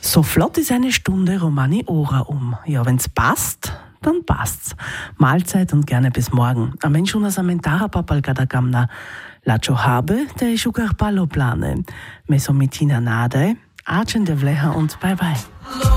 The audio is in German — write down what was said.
So flott ist eine Stunde Romani Ora um. Ja, wenn's passt, dann passt's. Mahlzeit und gerne bis morgen. A meni una samentara papal kada gamna lacho habe, der ich ugar palo plane. Mesomitina nade, Archen de Vleha und bye bye.